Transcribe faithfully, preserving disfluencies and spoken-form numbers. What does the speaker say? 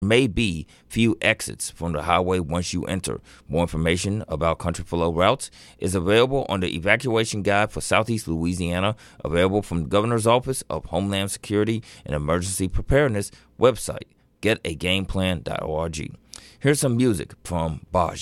may be few exits from the highway once you enter. More information about Country Flow routes is available on the Evacuation Guide for Southeast Louisiana, available from the Governor's Office of Homeland Security and Emergency Preparedness website, get a game plan dot org. Here's some music from Baja.